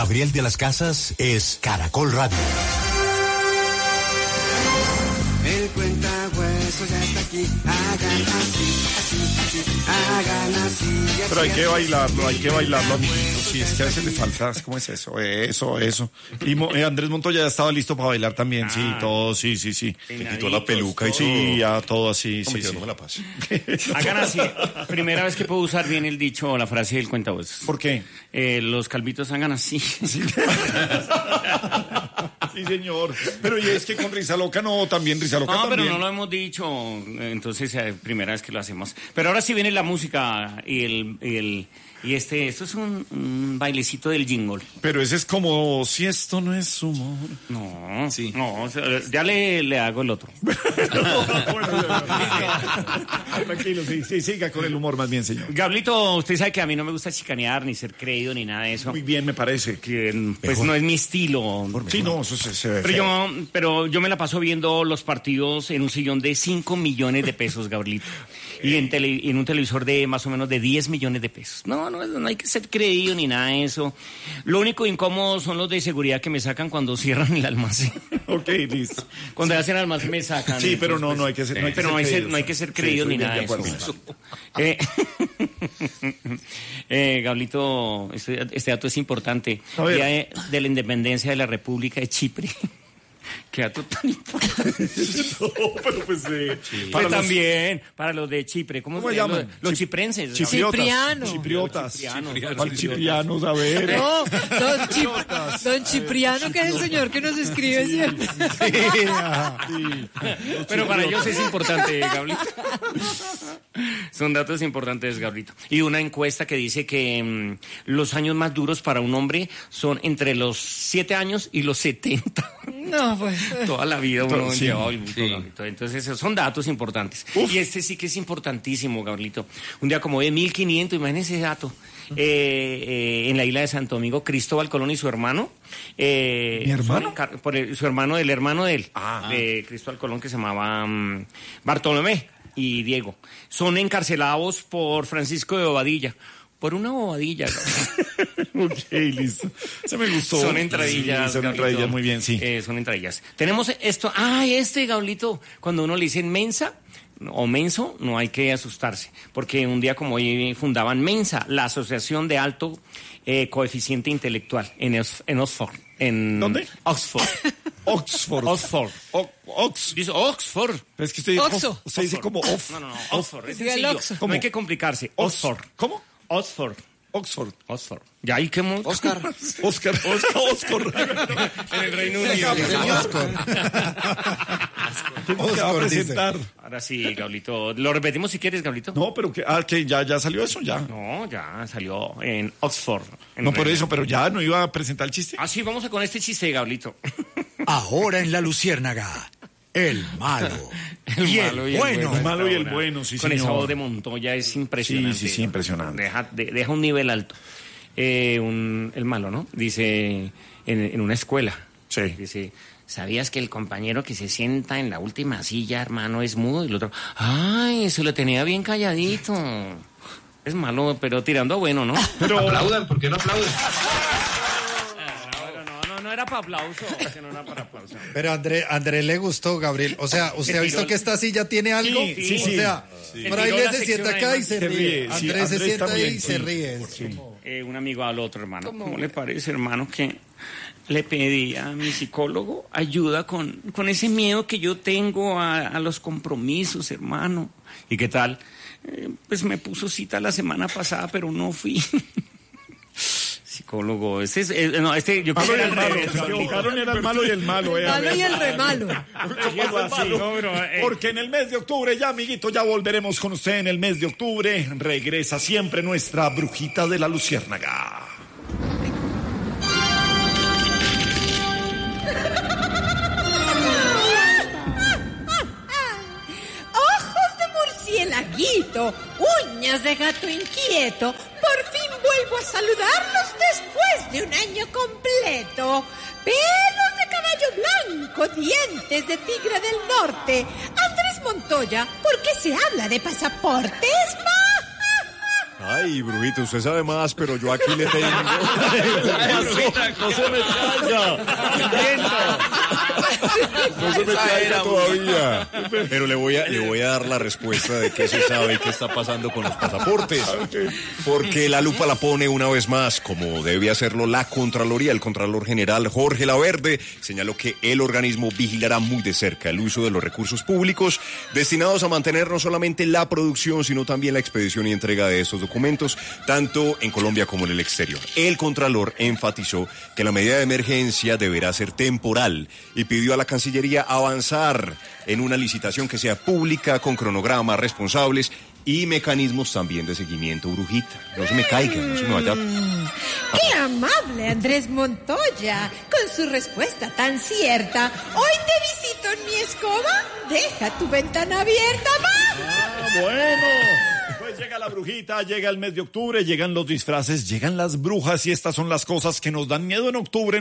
Gabriel de las Casas es Caracol Radio. El cuentahuesos ya está aquí, hagan así, hagan así. Pero hay que bailarlo, amiguitos. Sí, es que a veces le falta, ¿cómo es eso? Eso. Y Andrés Montoya ya estaba listo para bailar también, sí, todo, sí. Se quitó la peluca y todo. Sí, ya todo así, sí. No me la pase. Hagan así. Primera vez que puedo usar bien el dicho o la frase del cuentahuesos. ¿Por qué? Los calvitos hagan así. Sí, señor. Pero y es que con Risa Loca no, también Risa Loca también. Pero no lo hemos dicho, entonces primera vez que lo hacemos. Pero ahora sí viene la música y esto es un bailecito del jingle. Pero ese es como, si esto no es humor. No, sí. No, ya le hago el otro. Tranquilo, sí, siga con el humor más bien, señor. Gablito, usted sabe que a mí no me gusta chicanear, ni ser creído, ni nada de eso. Muy bien, me parece. Que, pues no es mi estilo. Sí, no, eso se ve feo. Pero yo me la paso viendo los partidos en un sillón de 5 millones de pesos, Gablito. Y en un televisor de más o menos de 10 millones de pesos. No hay que ser creído ni nada de eso. Lo único incómodo son los de seguridad que me sacan cuando cierran el almacén. Ok, listo. Cuando hacen el almacén me sacan. Sí, pero no hay que ser creído. Pero no hay que ser creído ni nada de eso. Gablito, este dato es importante. Día de la independencia de la República de Chipre. Qué dato tan importante. No, pero pues para también, para los de Chipre. ¿Cómo se llaman? Los chiprenses. Ciprianos. Ciprianos, a ver. No, don Cipriano, que es el señor que nos escribe, ¿cierto? Sí. Pero para ellos es importante, Gablito. Son datos importantes, Gablito. Y una encuesta que dice que los años más duros para un hombre son entre los 7 años y los 70. No, pues. Toda la vida uno lleva el mundo, Gablito. Entonces, esos son datos importantes. Y este sí que es importantísimo, Gablito. Un día como de 1500, imagínense ese dato. En la isla de Santo Domingo, Cristóbal Colón y su hermano. ¿Mi hermano? Su hermano del hermano de él. De Cristóbal Colón, que se llamaba Bartolomé y Diego. Son encarcelados por Francisco de Bobadilla. Por una bobadilla. Ok, listo. Se me gustó. Son entradillas. Sí, son entradillas, muy bien, sí. Son entradillas. Tenemos esto. Gablito, cuando uno le dice mensa o menso, no hay que asustarse. Porque un día como hoy fundaban Mensa, la Asociación de Alto Coeficiente Intelectual, en Oxford. ¿Dónde? Oxford. Dice Oxford. Pero es que usted dice como off. No, Oxford. Es sencillo. No hay que complicarse. Oxford. ¿Cómo? Oxford. Ya ahí quemó. Oscar. En el Reino Unido. ¿Qué va a presentar? Ahora sí, Gablito. Lo repetimos si quieres, Gablito. No, pero que ya salió eso, ya. No, ya salió en Oxford. No, por eso, pero ya no iba a presentar el chiste. Sí, vamos con este chiste, Gablito. Ahora en La Luciérnaga, el malo. El malo y el bueno, sí, con señor. esa voz de Montoya es impresionante. Sí, impresionante. Deja un nivel alto. El malo, ¿no? Dice, en una escuela. Sí. Dice, ¿sabías que el compañero que se sienta en la última silla, hermano, es mudo? Y el otro, ¡ay, se lo tenía bien calladito! Es malo, pero tirando a bueno, ¿no? Pero aplaudan, ¿por qué no aplauden? No era para aplauso, no era para aplauso. Pero Andrés le gustó, Gabriel. O sea, ¿usted ha visto que esta silla tiene algo? Sí. O sea, por ahí se sienta acá y se ríe. Andrés se sienta ahí y se ríe. Un amigo al otro, hermano. ¿Cómo le parece, hermano, que le pedí a mi psicólogo ayuda con ese miedo que yo tengo a los compromisos, hermano? ¿Y qué tal? Pues me puso cita la semana pasada, pero no fui. Psicólogo, yo creo que era el malo y el malo. El malo y el remalo. Porque en el mes de octubre, ya amiguito, ya volveremos con usted en el mes de octubre. Regresa siempre nuestra brujita de la Luciérnaga. Murcielaguito, uñas de gato inquieto, por fin vuelvo a saludarlos después de un año completo. Pelos de caballo blanco, dientes de tigre del norte. Andrés Montoya, ¿por qué se habla de pasaportes? Ay, Brujito, usted sabe más, pero yo aquí le tengo. No se me caiga. No se me caiga todavía. Pero le voy a dar la respuesta de qué se sabe y qué está pasando con los pasaportes. Porque la lupa la pone una vez más, como debe hacerlo la Contraloría. El Contralor General Jorge Laverde señaló que el organismo vigilará muy de cerca el uso de los recursos públicos destinados a mantener no solamente la producción, sino también la expedición y entrega de estos documentos, tanto en Colombia como en el exterior. El Contralor enfatizó que la medida de emergencia deberá ser temporal y pidió a la Cancillería avanzar en una licitación que sea pública, con cronogramas responsables y mecanismos también de seguimiento, Brujita. No se me caiga, no se me vaya. ¡Qué amable, Andrés Montoya! Con su respuesta tan cierta. Hoy te visito en mi escoba. Deja tu ventana abierta, vamos. Bueno, pues llega la brujita, llega el mes de octubre, llegan los disfraces, llegan las brujas y estas son las cosas que nos dan miedo en octubre.